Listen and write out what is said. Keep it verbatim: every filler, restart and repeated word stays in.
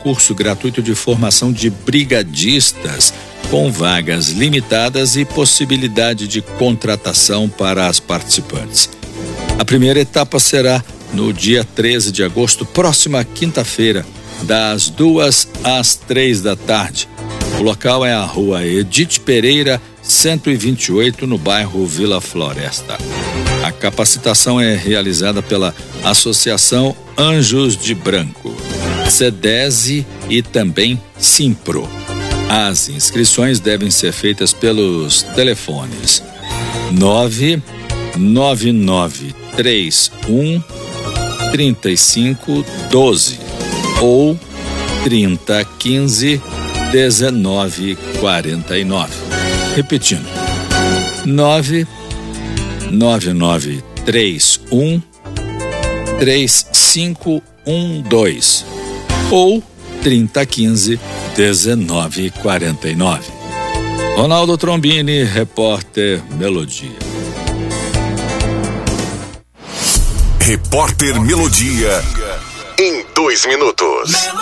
curso gratuito de formação de brigadistas, com vagas limitadas e possibilidade de contratação para as participantes. A primeira etapa será no dia treze de agosto, próxima quinta-feira, das duas às três da tarde. O local é a rua Edith Pereira, cento e vinte e oito, no bairro Vila Floresta. A capacitação é realizada pela Associação Anjos de Branco, SEDESE e também Simpro. As inscrições devem ser feitas pelos telefones nove nove nove três um trinta e cinco doze ou trinta quinze dezenove quarenta e nove. Repetindo, nove nove nove três um três cinco um dois ou trinta quinze dezenove quarenta e nove. Ronaldo Trombini, repórter Melodia. Repórter Melodia, em dois minutos.